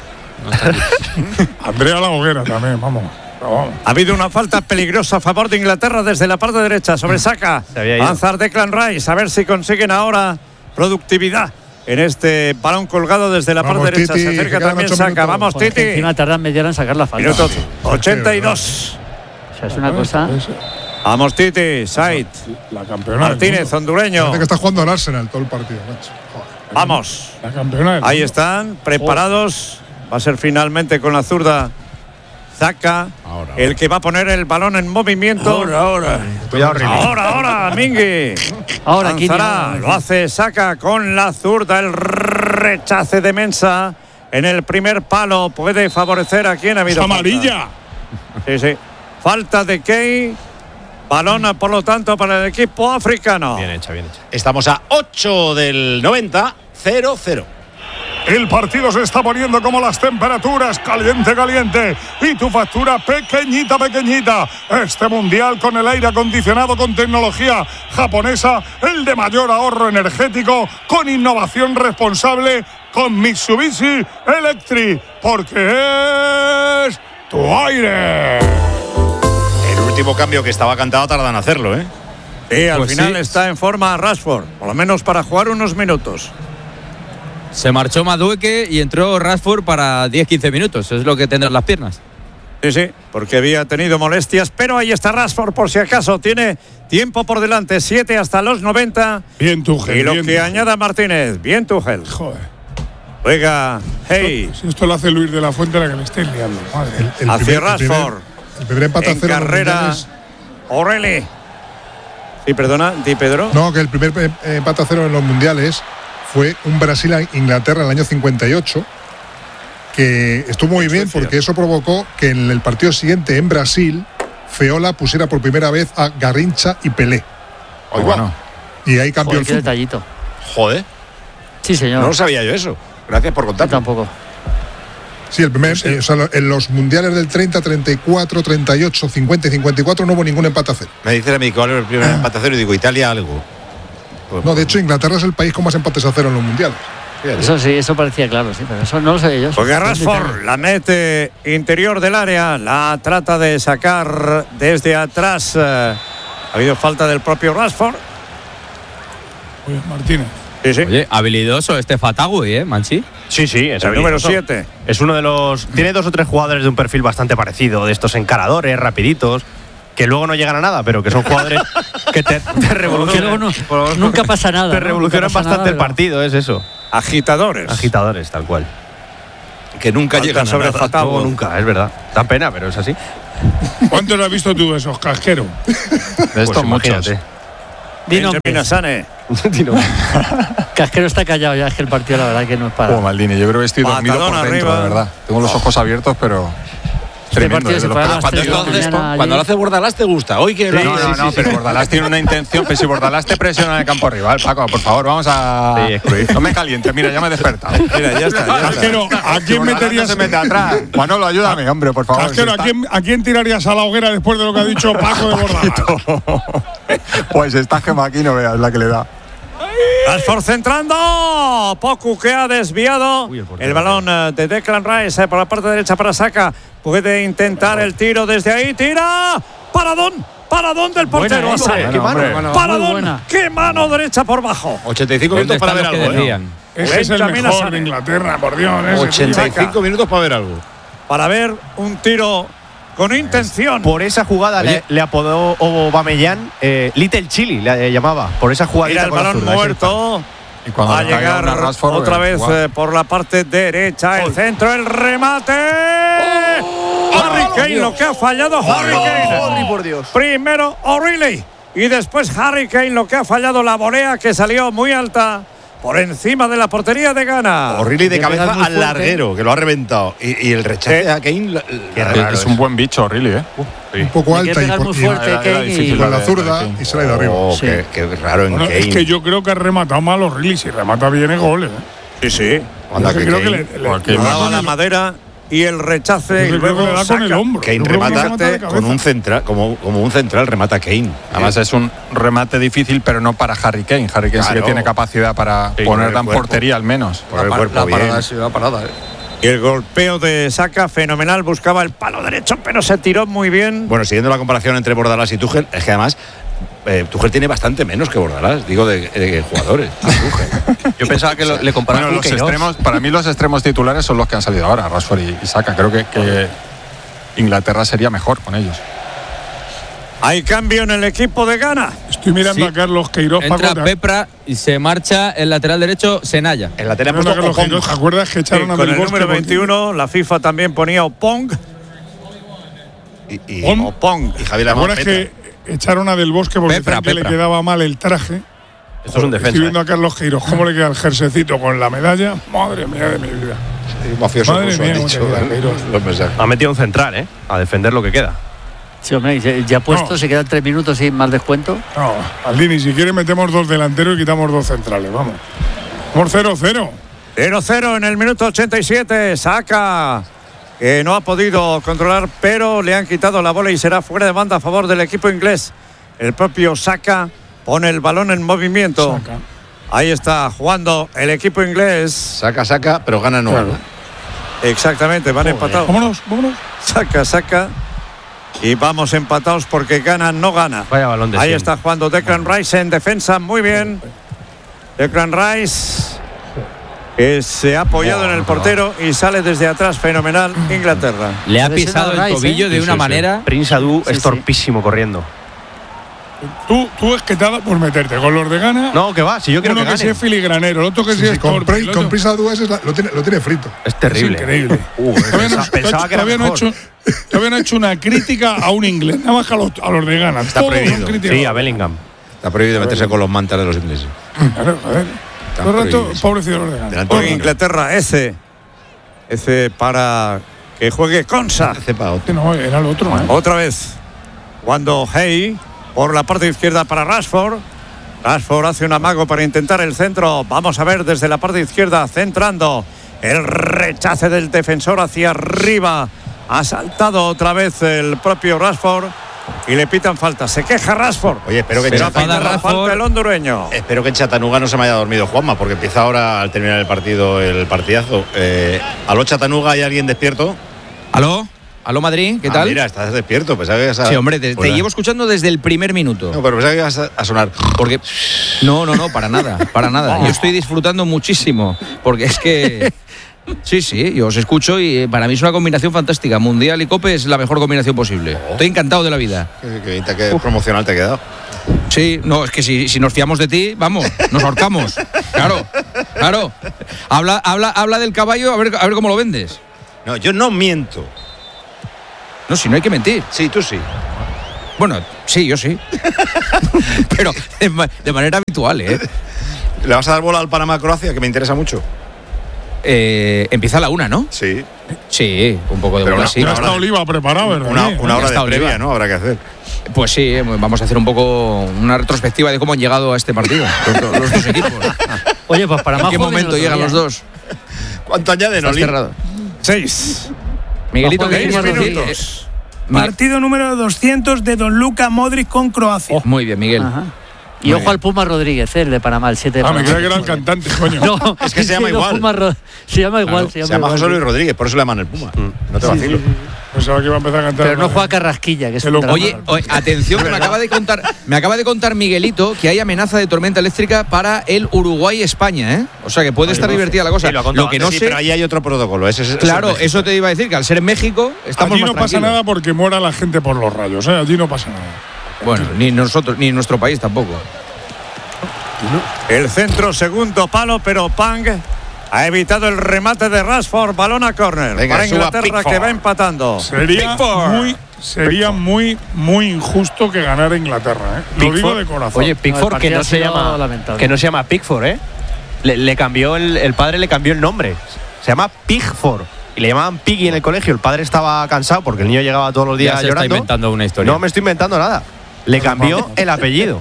Andrea a la hoguera también, vamos. Pero vamos. Ha habido una falta peligrosa a favor de Inglaterra desde la parte derecha sobre Saka. Se había ido. Avanzar Declan Rice, a ver si consiguen ahora productividad en este balón colgado desde la Vamos, parte derecha. Titi, Se que acerca quedan también 8 Saka. minutos. Vamos, Joder, que Titi. encima tardan media hora en sacar la falta. Minuto Sí. 82. O sea, es una cosa. Vamos, Titi. Said. La campeona. del Martínez, mundo. hondureño. Parece que está jugando al Arsenal todo el partido, macho. Joder. Vamos. La campeona. del Ahí mundo. están, preparados. Va a ser finalmente con la zurda Zaka, Ahora. el que va a poner el balón en movimiento. Ahora. Ahora, Mingui. Ahora, Kini, Lanzará, ahora. lo hace Saka con la zurda, el rechace de Mensa en el primer palo. Puede favorecer a quien ha habido. Es amarilla. falta. Sí. Falta de Key. Balón, por lo tanto, para el equipo africano. Bien hecha, bien hecha. Estamos a 8 del 90, 0-0. El partido se está poniendo como las temperaturas, caliente, caliente. Y tu factura pequeñita, pequeñita. Este mundial con el aire acondicionado con tecnología japonesa, el de mayor ahorro energético, con innovación responsable, con Mitsubishi Electric. Porque es tu aire. El último cambio que estaba cantado tardan en hacerlo, ¿eh? Sí, al Pues final sí. está en forma Rashford, por lo menos para jugar unos minutos. Se marchó Madueke y entró Rashford para 10-15 minutos. Es lo que tendrán las piernas. Sí, porque había tenido molestias, pero ahí está Rashford por si acaso. Tiene tiempo por delante, 7 hasta los 90. Bien, Tuchel. Y lo bien, que Tuchel. añada Martínez, bien Tuchel. Joder. Juega, hey, Si esto lo hace Luis de la Fuente, la que le esté liando. Madre. hacia Rashford. El primer empate a En cero en los carrera, mundiales. O'Reilly. Sí, perdona, di Pedro. No, que el primer empate a cero en los mundiales fue un Brasil-Inglaterra en el año 58, que estuvo muy bien porque eso provocó que en el partido siguiente en Brasil, Feola pusiera por primera vez a Garrincha y Pelé. Y ahí cambió Joder, el qué fútbol. detallito. Joder, Sí, señor. no lo sabía yo eso. Gracias por Yo contarlo. tampoco. Sí, el primer, o sea, en los mundiales del 30, 34, 38, 50 y 54 no hubo ningún empate a cero. Me dices a mí cuál es el primer empate a cero y digo Italia algo. Pues, No, de hecho, Inglaterra es el país con más empates a cero en los mundiales. fíjate. Eso sí, eso parecía claro, sí, pero eso no lo sabía yo. Porque Es un Rashford detalle. la mete interior del área, la trata de sacar desde atrás. Ha habido falta del propio Rashford. Oye, Martínez. Sí, sí. Oye, habilidoso este Fatagui, Manchi. Sí, sí, es El número habilidoso. 7. Es uno de los. Tiene 2 o 3 jugadores de un perfil bastante parecido, de estos encaradores, rapiditos, que luego no llegan a nada, pero que son jugadores que te Que luego revolucionan. nunca pasa nada. Te ¿no? revolucionan Nunca pasa bastante nada, el partido, es eso. Agitadores. Agitadores, tal cual. Que nunca Falta llegan sobre a nada. Fatago. No, nunca, es verdad. Da pena, pero es así. ¿Cuántos has visto tú de esos casqueros? De estos muchos. imagínate. Dino El de Minasane. Casquero está callado ya, es que el partido la verdad que no es para. Oh, Maldini, yo creo que estoy dormido Patadón por dentro, arriba. de verdad. Tengo los ojos abiertos, pero Este partido se fue a las Cuando 3 de la entonces, mañana cuando lo hace Bordalás, ¿te gusta? Hoy que No, pero Bordalás tiene una intención. Pero si Bordalás te presiona en el campo rival, Paco, por favor, vamos a. Sí, es Cruyff. No me calientes, mira, ya me he despertado. Mira, ya está. Casquero, ¿a quién Bordalás meterías? no se mete atrás. Manolo, ayúdame, hombre, por favor. Casquero, Si ¿a quién tirarías a la hoguera después de lo que ha dicho Paco de Bordalás? Pues está Gemma aquí, no veas la que le da. Rashford centrando. Poku que ha desviado el balón de Declan Rice por la parte derecha para Saka. Puede intentar el tiro desde ahí. Tira. Paradón del portero. Buena, Asai. qué mano, Paradón. muy buena. Qué mano derecha por bajo. 85 minutos para ver algo. Ese es el Benjamin mejor Asane. de Inglaterra, por Dios. ese 85 minutos para ver algo. Para ver un tiro con intención. Por esa jugada le apodó Aubameyang Little Chili, le llamaba. Por esa jugada. Mira el balón muerto. Y cuando Va a le caiga llegar una Rashford, otra vez igual. por la parte derecha. El centro, el remate. Harry Kane, lo que ha fallado Harry Kane. por Dios. Primero O'Reilly y después Harry Kane, lo que ha fallado la volea que salió muy alta por encima de la portería de Ghana. O'Reilly de Que cabeza pegas muy al fuerte. larguero, que lo ha reventado. Y el rechace a Kane. Es un buen bicho, really, ¿eh? Un poco Hay que alta y pegar muy fuerte, era Kane, difícil, y con la de zurda Kane. y se le ha ido arriba. Oh, Sí. qué raro en Bueno, Kane. es que yo creo que ha rematado mal O'Reilly. Si remata bien es goles. Sí, sí. Anda, Yo que creo que Kane- Porque Le le daba la madera y el rechace. yo Y creo que le luego da con el saca. hombro. Kane Yo creo que remata remata de cabeza. con un central, como un central remata Kane. Además es un remate difícil, pero no para Harry Kane. Harry Kane sí que Claro. tiene capacidad para Sí, ponerla con en el cuerpo. portería al menos. Por el cuerpo bien. parada ha sido una parada, Y el golpeo de Saka, fenomenal. Buscaba el palo derecho, pero se tiró muy bien. Bueno, siguiendo la comparación entre Bordalás y Tuchel, es que además Tuchel tiene bastante menos que Bordalás, digo, de jugadores. Yo pensaba que le comparaban Bueno, con los Queiroz. extremos, para mí los extremos titulares son los que han salido ahora, Rashford y Saka. Creo que Inglaterra sería mejor con ellos. Hay cambio en el equipo de Ghana. Estoy mirando a Carlos Queiroz. Entra Paco, Pepra y se marcha el lateral derecho Senaya. El lateral ha Mirando a puesto Carlos Queiroz. ¿Te acuerdas que echaron a Con Del el Bosque? número por- 21, la FIFA también ponía Opong. y Opong. y Javier ¿Te Lamont acuerdas que echaron a Del Bosque porque Pepra, decían que Pepra. le quedaba mal el traje? Esto es un defensa. Estoy viendo a Carlos Queiroz. ¿Cómo le queda el jersecito con la medalla? Madre mía de mi vida. mafioso Madre ruso, mía, han cómo dicho te queda, Queiroz. los mensajes. Ha metido un central, a defender lo que queda. Sí, hombre, ya puesto, No. se quedan 3 minutos sin más descuento. No, Maldini, si quiere metemos 2 delanteros y quitamos 2 centrales. Vamos. Por 0-0. 0-0 en el minuto 87. Saka, que no ha podido controlar, pero le han quitado la bola y será fuera de banda a favor del equipo inglés. El propio Saka pone el balón en movimiento. Saka. Ahí está jugando el equipo inglés. Saca, pero gana no Claro. gana. Exactamente, van empatados. Vámonos. Saca. Y vamos empatados porque gana, no gana. Vaya balón de Ahí cien. está jugando Declan Rice en defensa, muy bien. Declan Rice, que se ha apoyado en el portero y sale desde atrás, fenomenal, Inglaterra. Le ha Puede ser pisado el Rice, tobillo de Sí, una sí. manera. Prince Adu Sí, es sí. torpísimo corriendo. Tú es que te ha dado por meterte con los de Ghana. No, que va, si yo quiero Uno que que sí gane. es filigranero, el otro que sí, es con, torpe. el otro- con prisa Duas lo tiene frito. Es terrible. Es increíble. Pensaba que era mejor. Todavía no he hecho una crítica a un inglés, nada más que a los de Ghana. Está Todos son prohibido. críticos. Sí, a Bellingham. Está prohibido meterse con los mantas de los ingleses. Claro, joder. Están Todo el rato, prohibidos. pobrecitos los de Ghana. Delante Todo Por el rato. Inglaterra, ese para que juegue Konsa. Cepa otro. No, era el otro. Otra vez, cuando Hey por la parte izquierda para Rashford. Rashford hace un amago para intentar el centro. Vamos a ver desde la parte izquierda, centrando. El rechace del defensor hacia arriba. Ha saltado otra vez el propio Rashford y le pitan falta. Se queja Rashford. Oye, espero que Pero Chata- pita la falta el hondureño. Espero que en Chattanooga no se me haya dormido Juanma, porque empieza ahora al terminar el partido, el partidazo. ¿Aló Chattanooga? ¿Hay alguien despierto? ¿Aló? ¿Aló Madrid? ¿Qué tal? Mira, estás despierto. Pensaba que ibas a... Sí, hombre, te Hola. llevo escuchando desde el primer minuto. No, pero pensaba que ibas a sonar. Porque. No, para nada, para nada. Yo estoy disfrutando muchísimo. Porque es que. Sí, yo os escucho y para mí es una combinación fantástica. Mundial y Cope es la mejor combinación posible. Estoy encantado de la vida. Qué promocional te ha quedado. Sí, no, es que si nos fiamos de ti, vamos, nos ahorcamos. Claro. Claro. Habla del caballo, a ver cómo lo vendes. No, yo no miento. No, si no hay que mentir. Sí, tú sí. Bueno, sí, yo sí. Pero de manera habitual, ¿eh? ¿Le vas a dar bola al Panamá-Croacia, que me interesa mucho? Empieza a la 1, ¿no? Sí. Sí, un poco de bola, sí. Ya está Oliva preparado, ¿verdad? Una hora de previa, ¿no? Habrá que hacer. Pues sí, vamos a hacer un poco una retrospectiva de cómo han llegado a este partido los dos equipos. Oye, pues Panamá. ¿En qué momento llegan los dos? ¿Cuánto añaden, Oliva? 6. Miguelito, ¿qué 6 minutos. Partido número 200 de Don Luka Modric con Croacia. Muy bien, Miguel. Ajá. Y ojo al Puma Rodríguez, el de Panamá, el 7 de Panamá. Me creía que era el cantante, coño. No, es que se llama igual. Se llama igual. Se llama José Luis Rodríguez, por eso le llaman el Puma. No te vacilo. Pensaba que iba a empezar a cantar. Pero no juega Carrasquilla, que es un Oye, atención, que me acaba de contar Miguelito que hay amenaza de tormenta eléctrica para el Uruguay-España, ¿eh? O sea que puede estar divertida la cosa. Sí, lo que no sé, pero ahí hay otro protocolo. Claro, eso te iba a decir, que al ser en México estamos allí no más pasa nada porque muera la gente por los rayos, ¿eh? Allí no pasa nada. Bueno, ni nosotros, ni en nuestro país tampoco. El centro, segundo palo, pero Pang ha evitado el remate de Rashford. Balón a córner para Inglaterra, que va empatando. Sería muy injusto que ganara Inglaterra, ¿eh? Lo digo de corazón. Oye, Pickford, que no se llama Pickford, ¿eh? Le cambió el padre le cambió el nombre. Se llama Pickford. Y le llamaban Piggy en el colegio. El padre estaba cansado porque el niño llegaba todos los días ya se llorando. está inventando una historia. No me estoy inventando nada. Le cambió el apellido.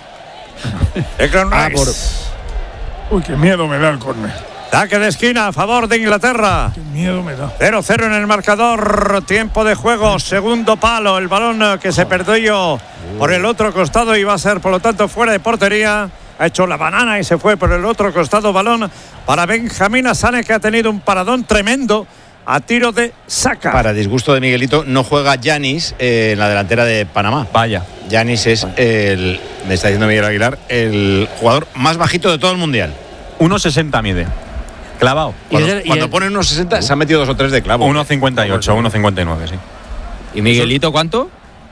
Uy, qué miedo me da el córner. Saque de esquina a favor de Inglaterra. Qué miedo me da. 0-0 en el marcador. Tiempo de juego. Segundo palo. El balón que se perdió por el otro costado y va a ser, por lo tanto, fuera de portería. Ha hecho la banana y se fue por el otro costado. Balón para Benjamín Asane, que ha tenido un paradón tremendo a tiro de Saka. Para disgusto de Miguelito, no juega Yanis en la delantera de Panamá. Vaya. Yanis es me está diciendo Miguel Aguilar, el jugador más bajito de todo el mundial. 1,60 mide. Clavado. Cuando ponen 1,60 se han metido 2 o 3 de clavo. 1,58, 1,59, sí. ¿Y Miguelito cuánto?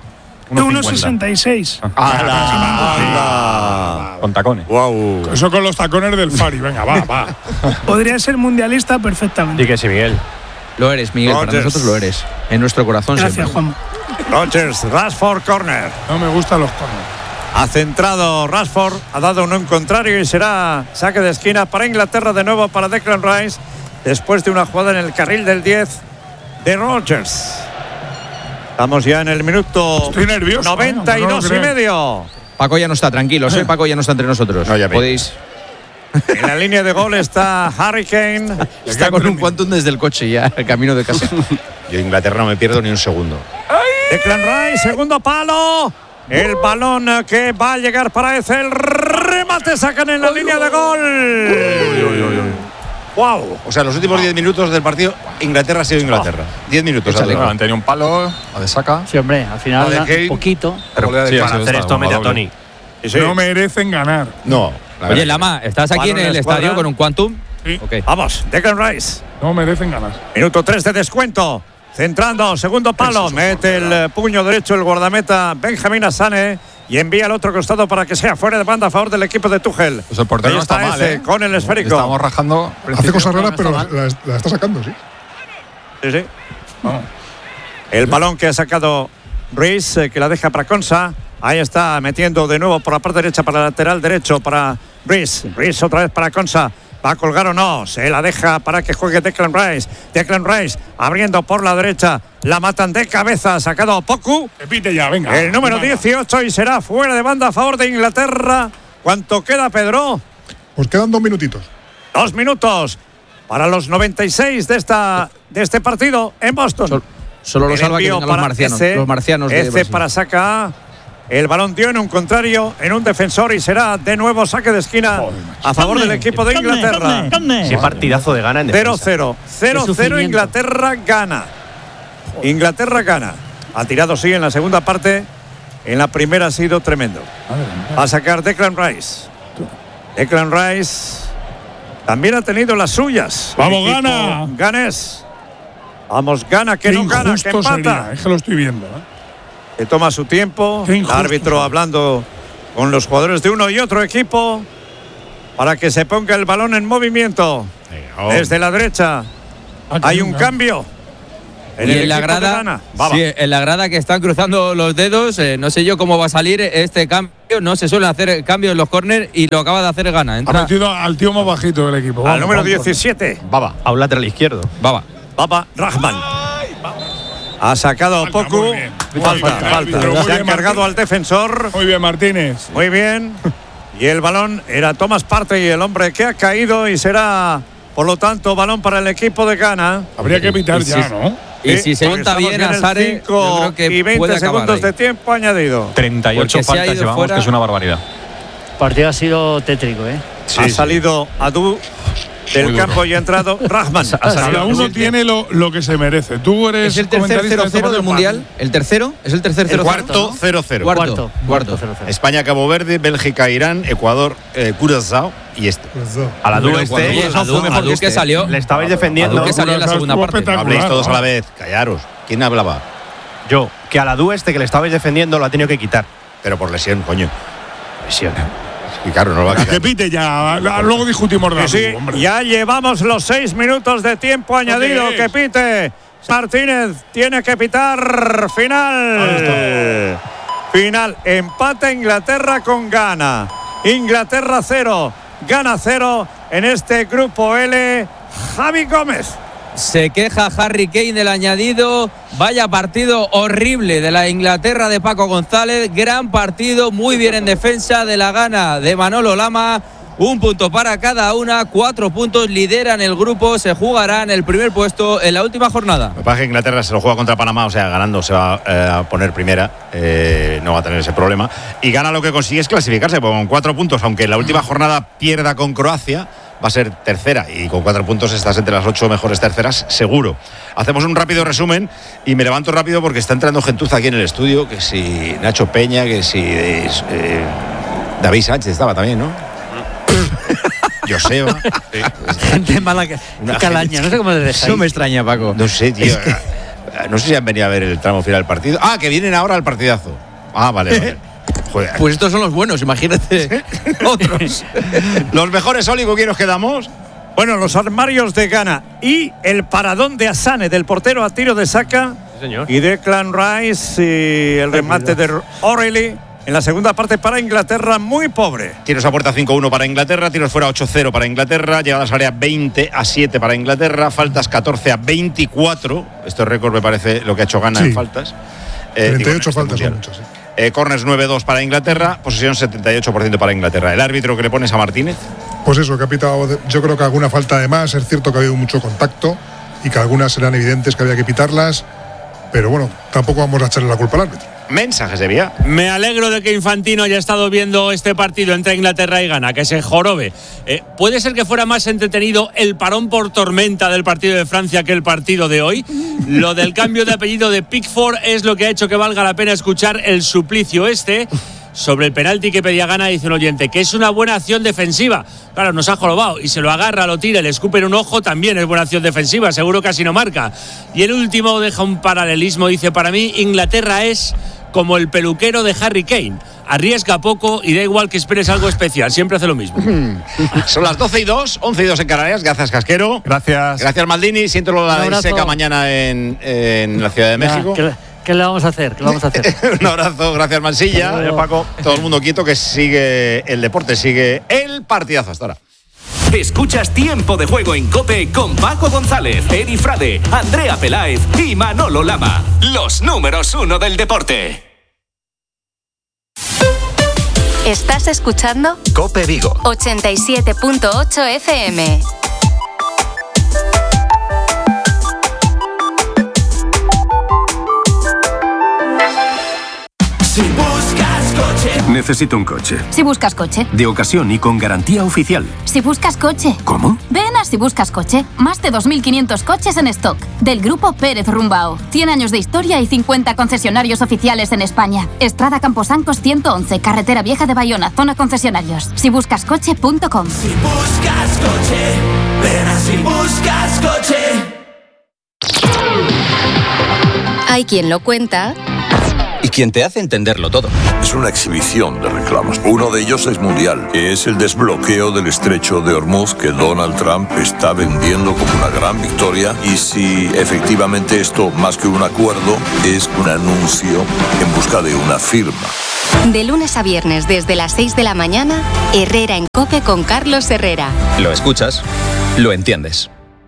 1,66. Con tacones. Wow. Eso con los tacones del Fari. Venga, va. Podría ser mundialista perfectamente. Y que sí, Miguel. Lo eres, Miguel. Rodgers. Para nosotros lo eres. En nuestro corazón Gracias, siempre. Juan. Rodgers, Rashford, corner. No me gustan los corners. Ha centrado Rashford, ha dado un contrario y será saque de esquina para Inglaterra, de nuevo para Declan Rice, después de una jugada en el carril del 10 de Rodgers. Estamos ya en el minuto Estoy nervioso, 92 y medio. Paco ya no está, tranquilos, Paco ya no está entre nosotros. No, ya podéis. En la línea de gol está Harry Kane. Está con un quantum desde el coche ya, el camino de casa. Yo Inglaterra no me pierdo ni un segundo. Declan Rice, segundo palo. El balón que va a llegar para ese. El remate, sacan en la línea de gol. Wow. O sea, los últimos 10 minutos del partido, Inglaterra ha sido Inglaterra. 10 minutos. Han tenido un palo, a de Saka. Sí, hombre, al final un poquito. Pero para hacer esto media Tony. No merecen ganar. No. Oye, Lama, ¿estás aquí en el estadio con un Quantum? Sí. Okay. Vamos, Declan Rice. No merecen ganar. Minuto 3 de descuento. Centrando, segundo palo. Mete el puño derecho el guardameta Benjamín Asane y envía al otro costado para que sea fuera de banda a favor del equipo de Tuchel. Pues el portero no está mal, con el esférico. Estamos rajando. Hace cosas raras, pero la está sacando, sí. Sí. El balón que ha sacado Ruiz, que la deja para Konsa. Ahí está metiendo de nuevo por la parte derecha para el lateral derecho para Ruiz. Ruiz otra vez para Konsa. ¿Va a colgar o no? Se la deja para que juegue Declan Rice. Declan Rice abriendo por la derecha. La matan de cabeza. Sacado Poku. Repite ya, venga. El número 18 y será fuera de banda a favor de Inglaterra. ¿Cuánto queda, Pedro? Pues quedan 2 minutitos. 2 minutos para los 96 de este partido en Boston. Solo lo salva que tengan los marcianos. Los marcianos de Brasil. Para Saka. El balón dio en un contrario, en un defensor y será de nuevo saque de esquina a favor del equipo de Inglaterra. Qué partidazo de Ghana en defensa. 0-0. 0-0 Inglaterra gana. Inglaterra gana. Ha tirado sí en la segunda parte. En la primera ha sido tremendo. Va a sacar Declan Rice. Declan Rice también ha tenido las suyas. ¡Vamos, Ghana! Ganes. Vamos, Ghana, que no gana, que empata. Sería. Es que lo estoy viendo, Que toma su tiempo. El árbitro hablando con los jugadores de uno y otro equipo para que se ponga el balón en movimiento. Desde la derecha hay un cambio. Y en la grada, sí, en la grada que están cruzando los dedos, no sé yo cómo va a salir este cambio. No se suelen hacer cambios en los córner y lo acaba de hacer Ghana. Ha metido al tío más bajito del equipo. Al número 17. Baba. A un lateral izquierdo. Baba Rahman. Ha sacado Poku. Falta. Se ha encargado al defensor. Muy bien, Martínez. Muy bien. Y el balón era Thomas Partey, el hombre que ha caído, y será, por lo tanto, balón para el equipo de Ghana. Habría que evitar ya, ¿no? Y si se monta bien a Sare, yo creo que y 20 puede segundos ahí. de tiempo añadido. 38 faltas llevamos, fuera, que es una barbaridad. El partido ha sido tétrico, ¿eh? Ha salido Adu del campo y ha entrado Rahman. Cada uno tiene lo que se merece. Tú eres ¿Es el tercer 0-0 del Mundial? ¿El tercero? ¿Es el tercer 0-0? El cuarto 0-0. Cuarto. España, Cabo Verde, Bélgica, Irán, Ecuador, Curazao y este. A la Adu que salió. Le estabais defendiendo. Adu que salió en la segunda parte. No habléis todos a la vez. Callaros. ¿Quién hablaba? Yo. Que a la Adu que le estabais defendiendo lo ha tenido que quitar. Pero por lesión, coño. Lesión. Y claro, no lo va a quitar. Que pite ya. Luego discutimos de sí, ya llevamos los 6 minutos de tiempo añadido. Que pite Martínez. Tiene que pitar. Final. Final. Empate Inglaterra con Ghana. Inglaterra 0. Ghana 0 en este grupo L. Javi Gómez. Se queja Harry Kane del añadido. Vaya partido horrible de la Inglaterra de Paco González. Gran partido, muy bien en defensa de la Ghana de Manolo Lama. 1 punto para cada una, 4 puntos, lideran el grupo, se jugarán el primer puesto en la última jornada. Lo que pasa es que Inglaterra se lo juega contra Panamá, o sea, ganando se va a poner primera, no va a tener ese problema. Y Ghana lo que consigue es clasificarse con 4 puntos, aunque en la última jornada pierda con Croacia, va a ser tercera y con 4 puntos estás entre las 8 mejores terceras, seguro. Hacemos un rápido resumen y me levanto rápido porque está entrando gentuza aquí en el estudio, que si Nacho Peña, que si David Sánchez estaba también, ¿no? Joseba. Gente mala que calaña, no sé cómo le dejáis. Eso me extraña, Paco. No sé, tío. No sé si han venido a ver el tramo final del partido. Ah, que vienen ahora al partidazo. Ah, vale. Joder. Pues estos son los buenos, imagínate otros. Los mejores, Oli, ¿con quién nos quedamos? Bueno, los armarios de Ghana y el paradón de Asane, del portero a tiro de saca. Sí, señor. Y Declan Rice y el remate de O'Reilly. En la segunda parte para Inglaterra, muy pobre. Tiros a puerta 5-1 para Inglaterra, tiros fuera 8-0 para Inglaterra, llegadas a área 20-7 para Inglaterra, faltas 14-24. Este récord me parece lo que ha hecho Ghana en faltas. 38 faltas son muchas, sí. Corners 9-2 para Inglaterra, posesión 78% para Inglaterra. ¿El árbitro que le pones a Martínez? Pues eso, que ha pitado, yo creo que alguna falta de más. Es cierto que ha habido mucho contacto y que algunas eran evidentes que había que pitarlas, pero bueno, tampoco vamos a echarle la culpa al árbitro. Mensajes de vía. Me alegro de que Infantino haya estado viendo este partido entre Inglaterra y Ghana, que se jorobe. ¿Puede ser que fuera más entretenido el parón por tormenta del partido de Francia que el partido de hoy? Lo del cambio de apellido de Pickford es lo que ha hecho que valga la pena escuchar el suplicio sobre el penalti que pedía Ghana, dice un oyente, que es una buena acción defensiva. Claro, nos ha jorobado y se lo agarra, lo tira, le escupe en un ojo, también es buena acción defensiva, seguro que así no marca. Y el último deja un paralelismo, dice, para mí Inglaterra es como el peluquero de Harry Kane. Arriesga poco y da igual que esperes algo especial, siempre hace lo mismo. Son las 12:02, 11:02 en Canarias. Gracias, Casquero. Gracias. Gracias, Maldini. Siento lo de la seca mañana en la Ciudad de México. ¿Qué le vamos a hacer? Un abrazo, gracias, Mansilla. Paco. Todo el mundo quieto, que sigue el deporte, sigue el partidazo hasta ahora. Escuchas Tiempo de Juego en COPE con Paco González, Eri Frade, Andrea Peláez y Manolo Lama. Los números 1 del deporte. ¿Estás escuchando? COPE Vigo 87.8 FM. Si buscas coche. Necesito un coche. Si buscas coche. De ocasión y con garantía oficial. Si buscas coche. ¿Cómo? Ven a Si buscas coche. Más de 2.500 coches en stock. Del grupo Pérez Rumbao. 100 años de historia y 50 concesionarios oficiales en España. Estrada Camposancos 111, Carretera Vieja de Bayona, zona concesionarios. Sibuscascoche.com. Si buscas coche. Ven a Si buscas coche. Hay quien lo cuenta. ¿Y quien te hace entenderlo todo. Es una exhibición de reclamos. Uno de ellos es mundial, que es el desbloqueo del estrecho de Hormuz que Donald Trump está vendiendo como una gran victoria. Y si efectivamente esto, más que un acuerdo, es un anuncio en busca de una firma. De lunes a viernes desde las 6 de la mañana, Herrera en COPE con Carlos Herrera. Lo escuchas, lo entiendes.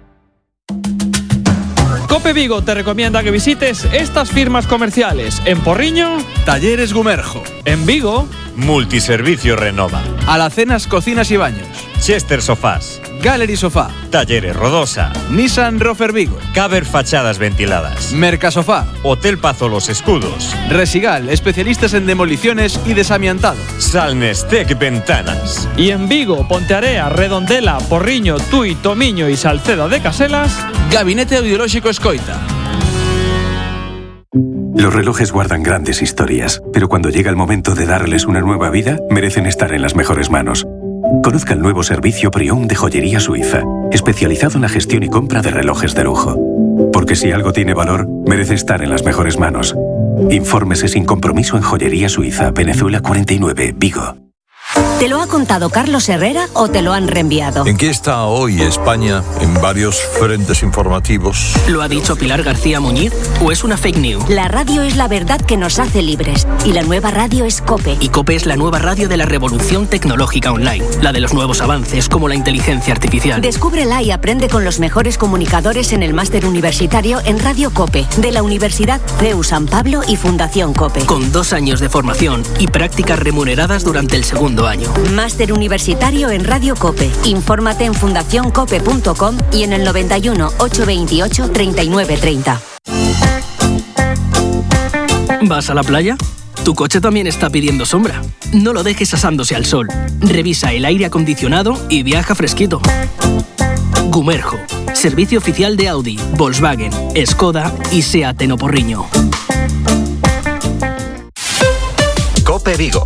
COPE Vigo te recomienda que visites estas firmas comerciales. En Porriño, Talleres Gumerjo. En Vigo, Multiservicio Renova. Alacenas Cocinas y Baños. Chester Sofás. Gallery Sofá. Talleres Rodosa. Nissan Rofer Vigo. Caber Fachadas Ventiladas. Mercasofá. Hotel Pazo Los Escudos. Resigal, especialistas en demoliciones y desamiantado. Salnestec Ventanas. Y en Vigo, Pontearea, Redondela, Porriño, Tui, Tomiño y Salceda de Caselas, Gabinete Audiolóxico Escoita. Los relojes guardan grandes historias, pero cuando llega el momento de darles una nueva vida, merecen estar en las mejores manos. Conozca el nuevo servicio Prión de Joyería Suiza, especializado en la gestión y compra de relojes de lujo. Porque si algo tiene valor, merece estar en las mejores manos. Infórmese sin compromiso en Joyería Suiza, Venezuela 49, Vigo. ¿Te lo ha contado Carlos Herrera o te lo han reenviado? ¿En qué está hoy España en varios frentes informativos? ¿Lo ha dicho Pilar García Muñiz o es una fake news? La radio es la verdad que nos hace libres y la nueva radio es COPE. Y COPE es la nueva radio de la revolución tecnológica online, la de los nuevos avances como la inteligencia artificial. Descúbrela y aprende con los mejores comunicadores en el máster universitario en Radio COPE de la Universidad CEU San Pablo y Fundación COPE. Con 2 años de formación y prácticas remuneradas durante el segundo año. Máster universitario en Radio COPE. Infórmate en fundacioncope.com y en el 91 828 3930. ¿Vas a la playa? Tu coche también está pidiendo sombra. No lo dejes asándose al sol. Revisa el aire acondicionado y viaja fresquito. Gumerjo, servicio oficial de Audi, Volkswagen, Skoda y SEAT en Oporriño. COPE Vigo.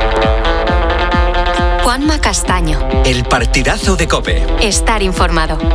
Juanma Castaño. El partidazo de COPE. Estar informado.